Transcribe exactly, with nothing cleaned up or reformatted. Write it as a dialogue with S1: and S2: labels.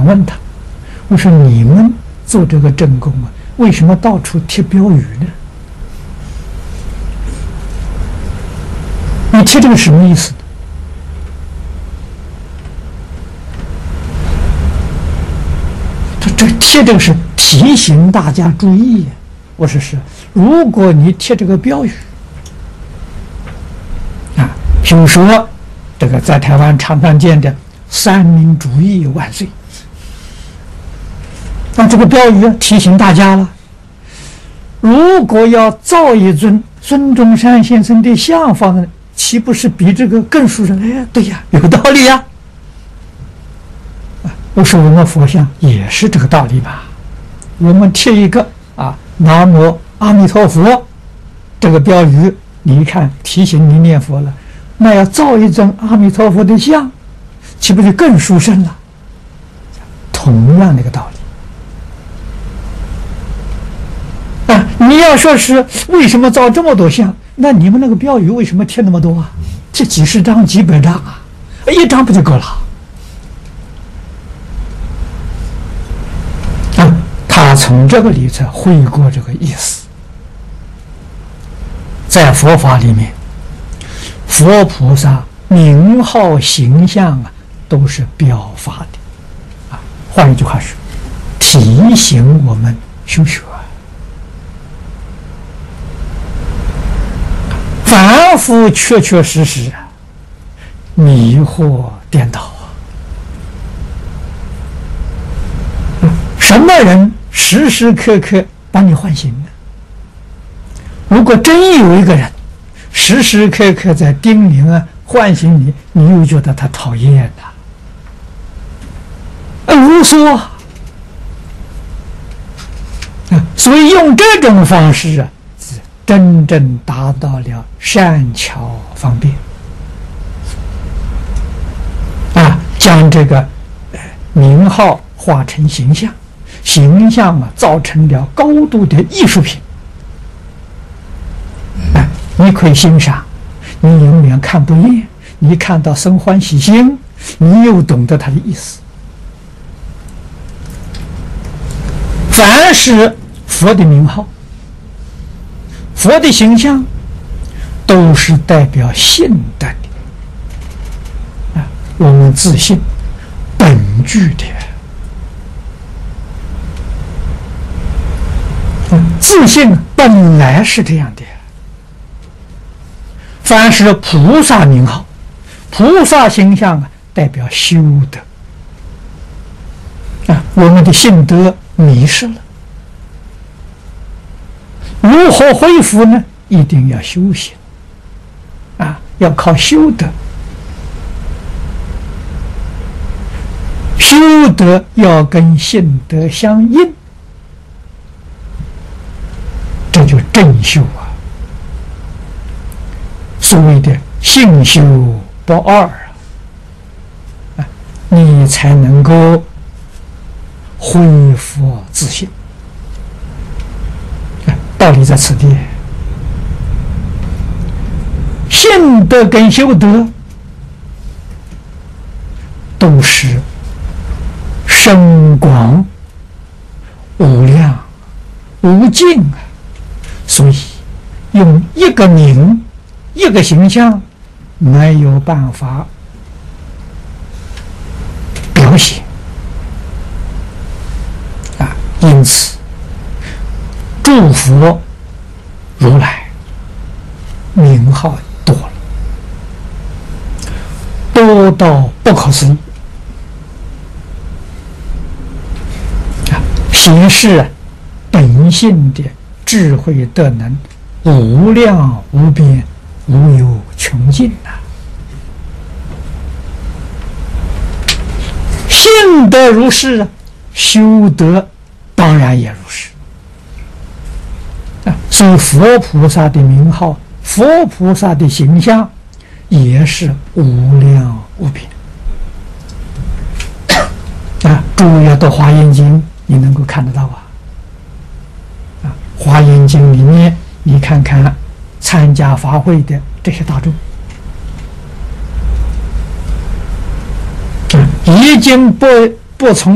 S1: 问他，我说你们做这个正宫啊，为什么到处贴标语呢？你贴这个什么意思呢？他这贴这个是提醒大家注意呀。我说是，如果你贴这个标语啊，比如说这个在台湾常常见的“三民主义万岁”，那这个标语提醒大家了，如果要造一尊孙中山先生的像放在，岂不是比这个更殊胜？哎，对呀，有道理呀。我说我们佛像也是这个道理吧？我们贴一个啊“南无阿弥陀佛”这个标语，你一看提醒你念佛了，那要造一尊阿弥陀佛的像，岂不是更殊胜了？同样的一个道理。啊，你要说是为什么造这么多像？那你们那个标语为什么贴那么多啊？贴几十张、几百张啊？一张不就够了？啊，他从这个里头会过这个意思。在佛法里面，佛菩萨名号形象啊，都是表法的。啊，换一句话说，提醒我们修学。凡夫确确实实啊，迷惑颠倒啊！什么人时时刻刻把你唤醒呢？如果真有一个人时时刻刻在叮咛啊、唤醒你，你又觉得他讨厌的，啊，无所啊！所以用这种方式啊，真正达到了善巧方便啊，将这个呃名号化成形象，形象啊造成了高度的艺术品啊，你可以欣赏，你永远看不厌，你看到生欢喜心，你又懂得它的意思。凡是佛的名号，佛的形象，都是代表信德的啊，我们自信本具的，嗯，自信本来是这样的。凡是菩萨名号、菩萨形象啊，代表修德啊，我们的信德迷失了。如何恢复呢？一定要修行啊，要靠修德，修德要跟信德相应，这就正修啊。所谓的信修不二啊，你才能够恢复自信。道理在此地，信德跟修德都是深广无量无尽啊，所以用一个名一个形象没有办法表现啊，因此诸佛如来名号多了，多到不可思议啊！显示本性的智慧德能无量无边，无有穷尽呐、啊！信德如是啊，修德当然也如是。所以佛菩萨的名号，佛菩萨的形象也是无量无边啊！诸位要读《华严经》，你能够看得到啊！啊，《华严经》里面，你看看参加法会的这些大众，啊，已经不不从